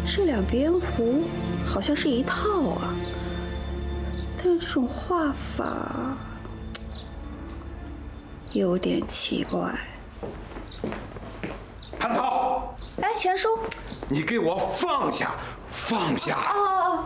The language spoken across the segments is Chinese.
这两边弧好像是一套啊，但是这种画法有点奇怪。 蟠桃， 哎，钱叔， 你给我放下，放下！ 哦，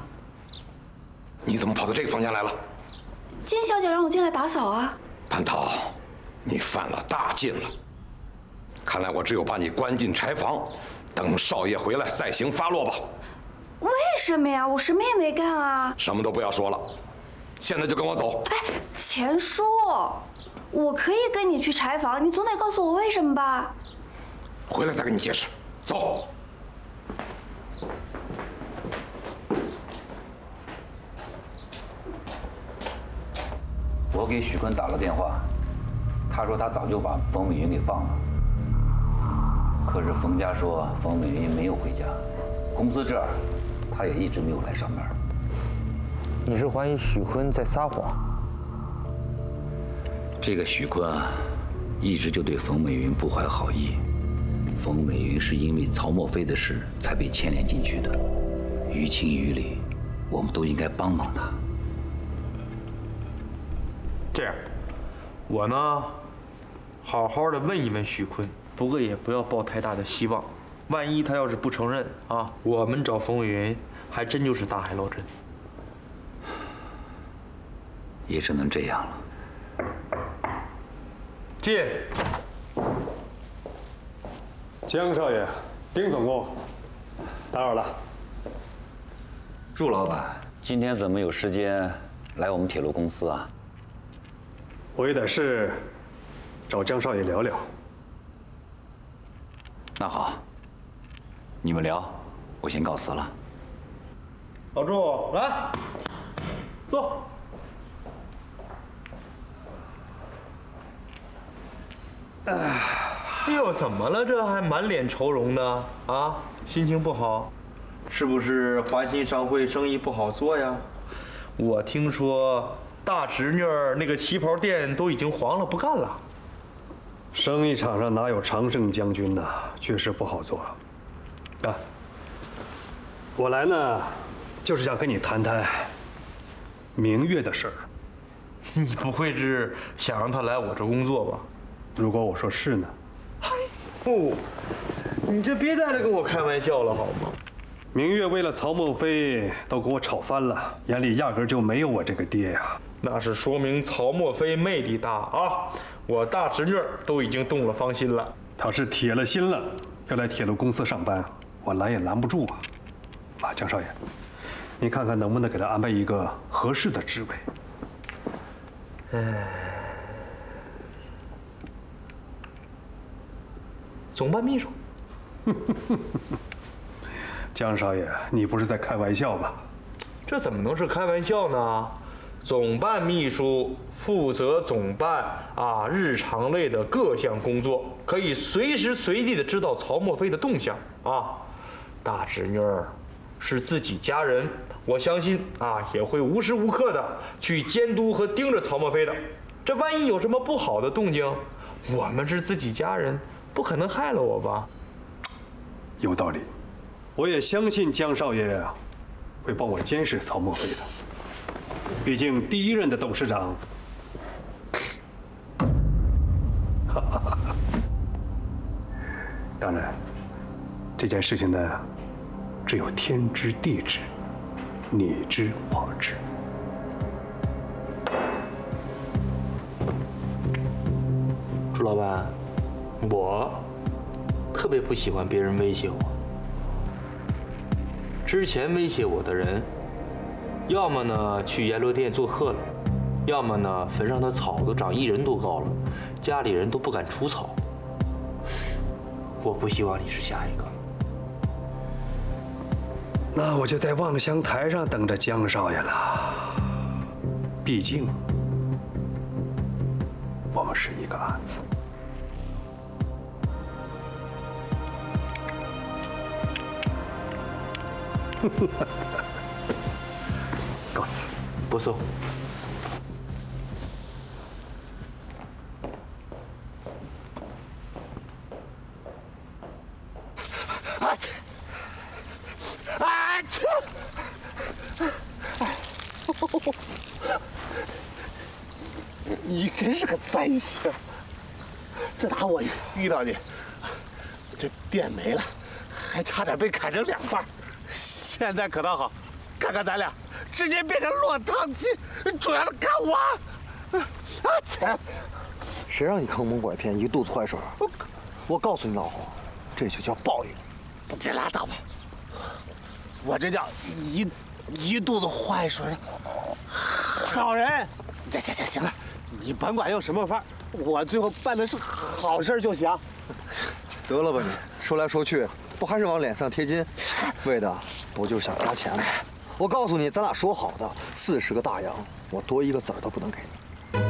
你怎么跑到这个房间来了？ 金小姐让我进来打扫啊。 蟠桃，你犯了大禁了。看来我只有把你关进柴房，等少爷回来再行发落吧。 为什么呀？我什么也没干啊！ 什么都不要说了，现在就跟我走。 哎，钱叔，我可以跟你去柴房，你总得告诉我为什么吧？ 回来再跟你解释。走。 我给许坤打了电话，他说他早就把冯美云给放了。可是冯家说冯美云没有回家，公司这儿他也一直没有来上班。 你是怀疑许坤在撒谎？ 这个许坤啊，一直就对冯美云不怀好意。冯美云是因为曹墨菲的事才被牵连进去的，于情于理，我们都应该帮帮他。 这样，我呢，好好的问一问许坤，不过也不要抱太大的希望。万一他要是不承认啊，我们找冯伟云还真就是大海捞针。 也只能这样了。 进。 江少爷，丁总工，打扰了。 祝老板，今天怎么有时间来我们铁路公司啊？ 我有点事，找江少爷聊聊。 那好，你们聊，我先告辞了。 老祝，来，坐。哎呦，怎么了？这还满脸愁容的啊？心情不好？是不是华新商会生意不好做呀？我听说大侄女儿那个旗袍店都已经黄了，不干了。 生意场上哪有常胜将军呢？确实不好做。啊，我来呢，就是想跟你谈谈明月的事儿。 你不会是想让她来我这工作吧？ 如果我说是呢？ 不，你这别在这跟我开玩笑了好吗？ 明月为了曹孟非都跟我吵翻了，眼里压根就没有我这个爹呀。 那是说明曹墨菲魅力大啊！我大侄女都已经动了芳心了。 她是铁了心了，要来铁路公司上班，我拦也拦不住啊！啊，江少爷，您看看能不能给她安排一个合适的职位？ 总办秘书。 江少爷，你不是在开玩笑吧？ 这怎么能是开玩笑呢？总办秘书负责总办日常类的各项工作，可以随时随地的知道曹墨菲的动向啊。大侄女儿是自己家人，我相信也会无时无刻的去监督和盯着曹墨菲的。这万一有什么不好的动静，我们是自己家人，不可能害了我吧？ 有道理，我也相信江少爷会帮我监视曹墨菲的。毕竟第一任的董事长，当然，这件事情呢，只有天知地知，你知我知。 朱老板，我特别不喜欢别人威胁我。之前威胁我的人，要么呢去阎罗殿做客了，要么呢坟上的草都长1人多高了，家里人都不敢除草。我不希望你是下一个。 那我就在望乡台上等着江少爷了。毕竟，我们是一个案子。告辞。 不送。 你真是个灾星！自打我遇到你，这店没了，还差点被砍成2半。现在可倒好，看看咱俩，直接变成落汤鸡，主要是看我。啊！ 谁让你坑蒙拐骗，一肚子坏水？我告诉你老侯，这就叫报应。 这拉倒吧，我这叫一肚子坏水。好人，行了，你甭管用什么法，我最后办的是好事就行。 得了吧你，说来说去，不还是往脸上贴金，为的不就是想加钱吗？我告诉你，咱俩说好的，40个大洋，我多一个子儿都不能给你。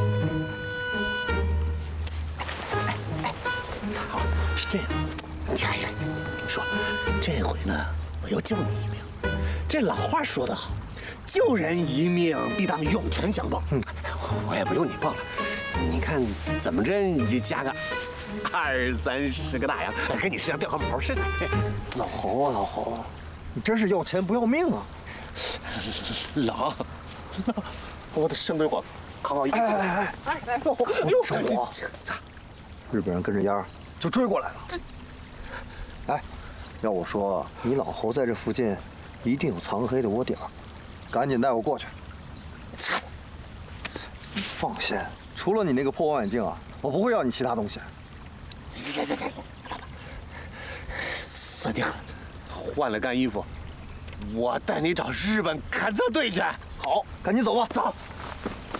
好，是这样，佳悦，跟你说，这回呢，我又救你一命。这老话说得好，救人一命必当涌泉相报。我也不用你报了，你看怎么着，你就加个20、30个大洋，跟你身上掉个毛似的。 老侯啊，老侯，你真是要钱不要命啊！ 老，我的生对火，康一。 哎，生火！日本人跟着烟儿就追过来了。哎，要我说，你老侯在这附近一定有藏黑的窝点儿，赶紧带我过去。放心，除了你那个破望远镜啊，我不会要你其他东西。 行，算你狠，换了干衣服，我带你找日本勘测队去。 好，赶紧走吧。 走。